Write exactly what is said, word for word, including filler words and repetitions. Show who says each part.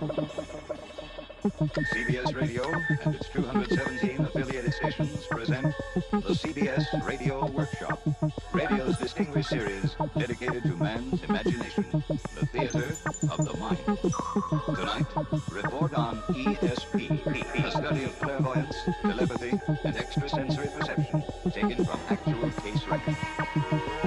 Speaker 1: C B S Radio and its two hundred seventeen affiliated stations present the C B S Radio Workshop, radio's distinguished series dedicated to man's imagination, the theater of the mind. Tonight, report on E S P, a study of clairvoyance, telepathy, and extrasensory perception taken from actual case records.